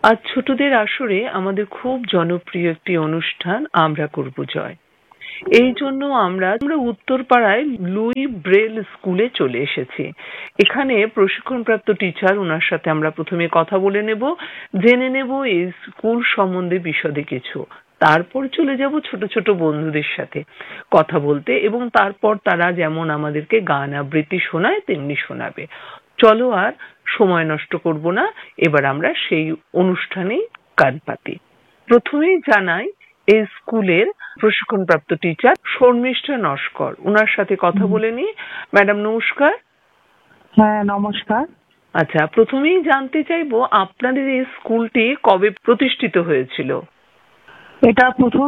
আজ ছোটদের আসরে আমাদের খুব জনপ্রিয় একটি অনুষ্ঠান আমরা করব জয়। এই জন্য আমরা উত্তরপাড়ায় লুই ব্রেল স্কুলে চলে এসেছি। এখানে প্রশিক্ষণপ্রাপ্ত টিচার, ওনার সাথে আমরা প্রথমে কথা বলে নেব, জেনে নেব এই স্কুল সম্বন্ধে বিশদে কিছু। তারপর চলে যাব ছোট ছোট বন্ধুদের সাথে কথা বলতে, এবং তারপর তারা যেমন আমাদেরকে গান আবৃত্তি শোনায় তেমনি শোনাবে। চলো আর সময় নষ্ট করব না, এবার আমরা সেই অনুষ্ঠানেই কান পাতি। প্রথমেই জানাই এই স্কুলের প্রশিক্ষণপ্রাপ্ত টিচার শর্মিষ্ঠা নস্কর, ওনার সাথে কথা বলে নি। ম্যাডাম নমস্কার। হ্যাঁ নমস্কার। আচ্ছা, প্রথমেই জানতে চাইবো আপনাদের এই স্কুলটি কবে প্রতিষ্ঠিত হয়েছিল? এটা প্রথম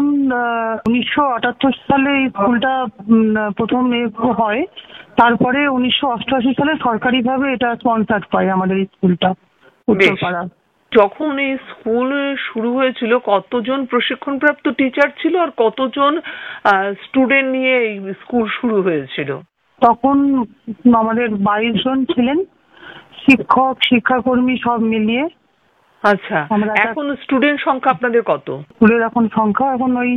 1978 সালে এই স্কুলটা প্রথম হয়। তারপরে 1988 সালে সরকারিভাবে এটা স্পন্সার্ড পায় আমাদের এই স্কুলটা উত্তরপাড়া। যখন এই স্কুল শুরু হয়েছিল কতজন প্রশিক্ষণপ্রাপ্ত টিচার ছিল আর কতজন স্টুডেন্ট নিয়ে এই স্কুল শুরু হয়েছিল? তখন আমাদের 22 জন ছিলেন, শিক্ষক শিক্ষাকর্মী সব মিলিয়ে। আচ্ছা, এখন স্টুডেন্ট সংখ্যা আপনাদের কত? স্কুলের এখন সংখ্যা এখন ওই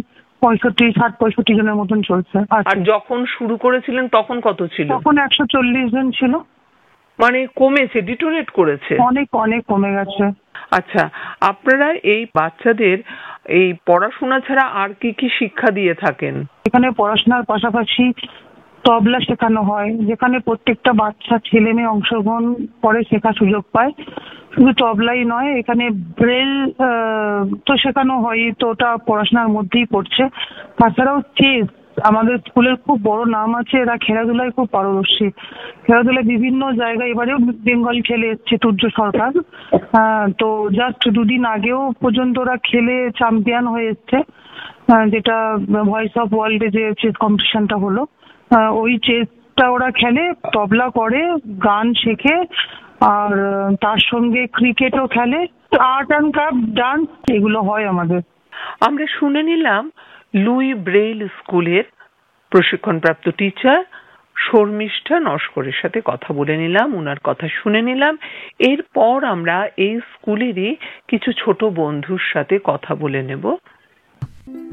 65 জনের মতন চলছে। আর যখন শুরু করেছিলেন তখন কত ছিল? তখন 140 জন ছিল। মানে কমেছে, ডিটোরেট করেছে? অনেক অনেক কমে গেছে। আচ্ছা, আপনারা এই বাচ্চাদের এই পড়াশোনা ছাড়া আর কি কি শিক্ষা দিয়ে থাকেন? এখানে পড়াশোনার পাশাপাশি তবলা শেখানো হয়, যেখানে প্রত্যেকটা বাচ্চা ছেলে মেয়ে অংশগ্রহণ করে শেখার সুযোগ পায়। শুধু তবলাই নয়, এখানে ব্রেল তো শেখানো হয়, তো ওটা পড়াশোনার মধ্যেই পড়ছে। তাছাড়াও চেস, আমাদের স্কুলের খুব বড় নাম আছে, এরা খেলাধুলায় খুব পারদর্শী। খেলাধুলায় বিভিন্ন জায়গায়, এবারেও বেঙ্গল খেলে এসছে তুর্য সরকার। তো জাস্ট দুদিন আগেও পর্যন্ত ওরা খেলে চ্যাম্পিয়ন হয়ে এসছে, যেটা ভয়েস অফ ওয়ার্ল্ডে যে চেস কম্পিটিশনটা হলো, ওই চেসটা ওরা খেলে, তবলা করে, গান শেখে, আর তার সঙ্গে ক্রিকেটও খেলে, আর্ট অ্যান্ড ক্রাফট, ডান্স, এগুলো হয় আমাদের। আমরা শুনে নিলাম লুই ব্রেইল স্কুলের প্রশিক্ষণপ্রাপ্ত টিচার শর্মিষ্ঠা নস্করের সাথে কথা বলে নিলাম, ওনার কথা শুনে নিলাম। এরপর আমরা এই স্কুলেরই কিছু ছোট বন্ধুর সাথে কথা বলে নেব।